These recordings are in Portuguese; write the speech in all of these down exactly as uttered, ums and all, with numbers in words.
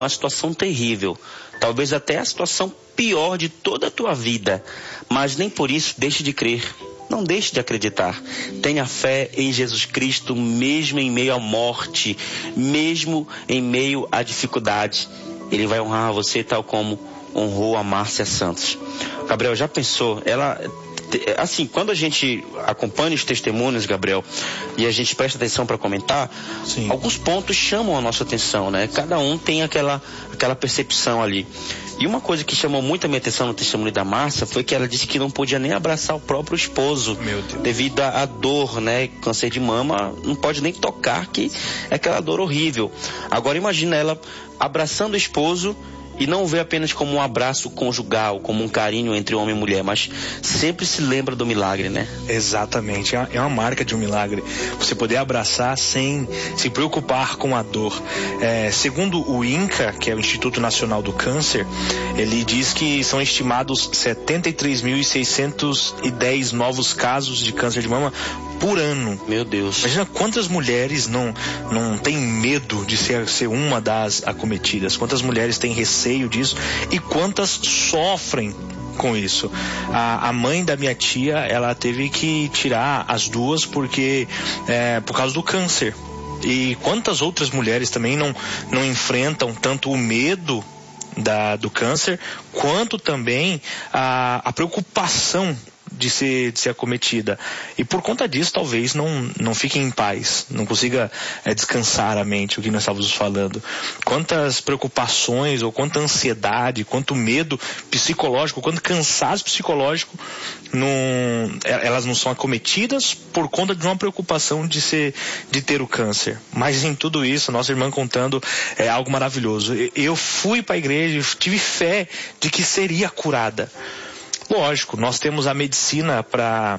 uma situação terrível, talvez até a situação pior de toda a tua vida, mas nem por isso deixe de crer. Não deixe de acreditar. Tenha fé em Jesus Cristo, mesmo em meio à morte, mesmo em meio à dificuldade. Ele vai honrar você tal como honrou a Márcia Santos. Gabriel, já pensou? Ela, assim, quando a gente acompanha os testemunhos, Gabriel, e a gente presta atenção para comentar, sim, alguns pontos chamam a nossa atenção, né? Cada um tem aquela, aquela percepção ali. E uma coisa que chamou muito a minha atenção no testemunho da Márcia foi que ela disse que não podia nem abraçar o próprio esposo, devido à dor, né? Câncer de mama, não pode nem tocar, que é aquela dor horrível. Agora imagina ela abraçando o esposo e não vê apenas como um abraço conjugal, como um carinho entre homem e mulher, mas sempre se lembra do milagre, né? Exatamente, é uma marca de um milagre. Você poder abraçar sem se preocupar com a dor. É, segundo o INCA, que é o Instituto Nacional do Câncer, ele diz que são estimados setenta e três mil seiscentos e dez novos casos de câncer de mama por ano. Meu Deus. Imagina quantas mulheres não, não têm medo de ser, ser uma das acometidas, quantas mulheres têm receio disso e quantas sofrem com isso. A, a mãe da minha tia, ela teve que tirar as duas porque é, por causa do câncer. E quantas outras mulheres também não, não enfrentam tanto o medo da, do câncer, quanto também a, a preocupação de ser, de ser acometida. E por conta disso, talvez não, não fique em paz, não consiga é, descansar a mente, o que nós estávamos falando. Quantas preocupações, ou quanta ansiedade, quanto medo psicológico, quanto cansaço psicológico, não, elas não são acometidas por conta de uma preocupação de, ser, de ter o câncer. Mas em tudo isso, nossa irmã contando é algo maravilhoso. Eu fui para a igreja, eu tive fé de que seria curada. Lógico, nós temos a medicina para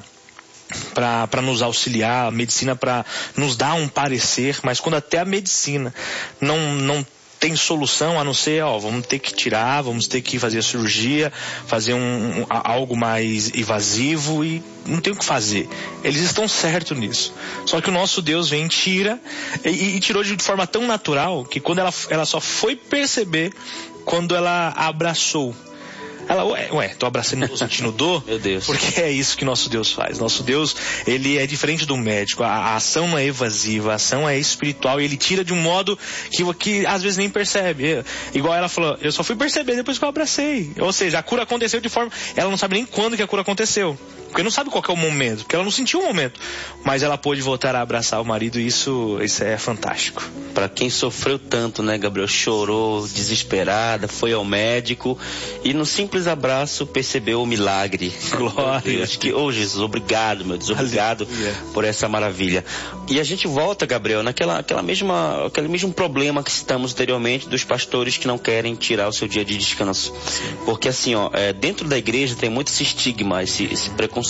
para nos auxiliar, a medicina para nos dar um parecer, mas quando até a medicina não, não tem solução, a não ser, ó, vamos ter que tirar, vamos ter que fazer a cirurgia, fazer um, um, algo mais invasivo e não tem o que fazer. Eles estão certos nisso. Só que o nosso Deus vem, tira e, e tirou de forma tão natural que quando ela, ela só foi perceber quando ela abraçou. Ela, ué, ué, tô abraçando e tô sentindo dor? Meu Deus. Porque é isso que nosso Deus faz. Nosso Deus, ele é diferente do médico. A, a ação não é evasiva, a ação é espiritual e ele tira de um modo que, que às vezes nem percebe. Eu, igual ela falou, eu só fui perceber depois que eu abracei. Ou seja, a cura aconteceu de forma... Ela não sabe nem quando que a cura aconteceu. Porque não sabe qual que é o momento, porque ela não sentiu o momento. Mas ela pôde voltar a abraçar o marido e isso, isso é fantástico. Para quem sofreu tanto, né, Gabriel? Chorou, desesperada, foi ao médico e no simples abraço percebeu o milagre. Glória. Acho que, oh Jesus, obrigado, meu Deus, obrigado por essa maravilha. E a gente volta, Gabriel, naquela aquela mesma, aquele mesmo problema que citamos anteriormente dos pastores que não querem tirar o seu dia de descanso. Porque assim, ó, é, dentro da igreja tem muito esse estigma, esse, esse preconceito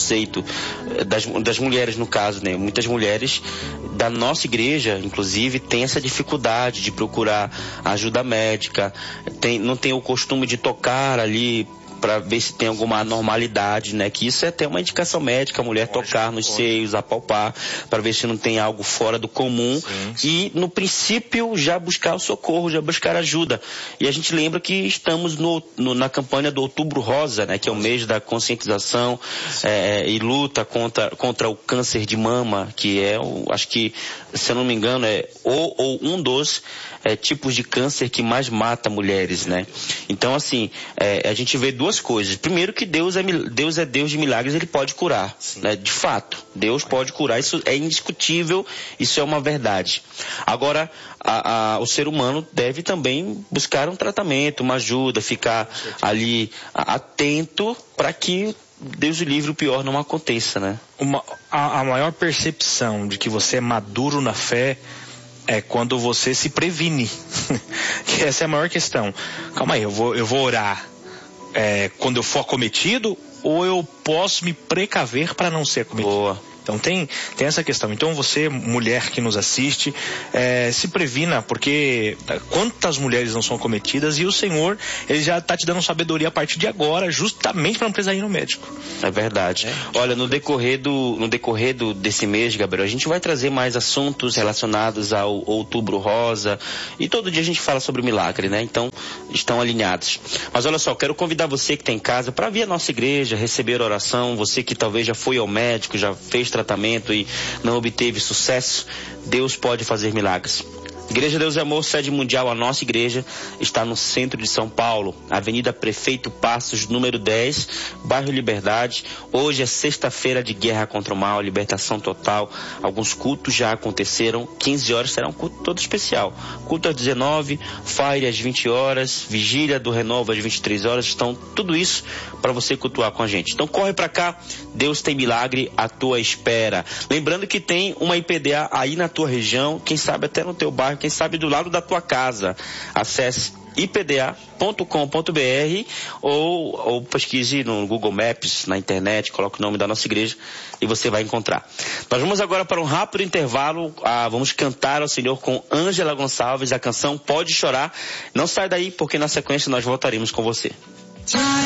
das, das mulheres, no caso, né? Muitas mulheres da nossa igreja, inclusive, têm essa dificuldade de procurar ajuda médica, tem, não tem o costume de tocar ali para ver se tem alguma anormalidade, né? Que isso é até uma indicação médica, a mulher pode, tocar nos pode. seios, apalpar, para ver se não tem algo fora do comum. Sim, sim. E, no princípio, já buscar o socorro, já buscar ajuda. E a gente lembra que estamos no, no, na campanha do Outubro Rosa, né? Que é o mês da conscientização é, e luta contra, contra o câncer de mama, que é, o, acho que, se eu não me engano, é ou, ou um dos é, tipos de câncer que mais mata mulheres, né? Então, assim, é, a gente vê duas coisas. Primeiro que Deus é, Deus é Deus de milagres, ele pode curar, né? De fato, Deus pode curar, isso é indiscutível, isso é uma verdade. Agora, a, a, o ser humano deve também buscar um tratamento, uma ajuda, ficar ali a, atento para que Deus o livre, o pior não aconteça, né? Uma, a, a maior percepção de que você é maduro na fé é quando você se previne. Que essa é a maior questão. Calma aí, eu vou, eu vou orar é, quando eu for acometido, ou eu posso me precaver para não ser acometido? Boa. Então tem, tem essa questão. Então você, mulher que nos assiste, é, se previna, porque quantas mulheres não são acometidas, e o Senhor, ele já está te dando sabedoria a partir de agora, justamente para não precisar ir no médico. É verdade. É. Olha, no decorrer, do, no decorrer do, desse mês, Gabriel, a gente vai trazer mais assuntos relacionados ao Outubro Rosa, e todo dia a gente fala sobre milagre, né? Então, estão alinhados. Mas olha só, quero convidar você que está em casa para vir à nossa igreja, receber oração, você que talvez já foi ao médico, já fez tratamento e não obteve sucesso, Deus pode fazer milagres. Igreja Deus e Amor, sede mundial, a nossa igreja está no centro de São Paulo, Avenida Prefeito Passos, número dez, bairro Liberdade. Hoje é sexta-feira de guerra contra o mal, libertação total. Alguns cultos já aconteceram, quinze horas será um culto todo especial. Culto às dezenove, Fire às vinte horas, Vigília do Renovo às vinte e três horas. Então, tudo isso para você cultuar com a gente. Então, corre para cá, Deus tem milagre à tua espera. Lembrando que tem uma I P D A aí na tua região, quem sabe até no teu bairro, quem sabe do lado da tua casa. Acesse i p d a ponto com ponto b r ou, ou pesquise no Google Maps, na internet, coloque o nome da nossa igreja e você vai encontrar. Nós vamos agora para um rápido intervalo, ah, vamos cantar ao Senhor com Ângela Gonçalves, a canção Pode Chorar. Não sai daí, porque na sequência nós voltaremos com você.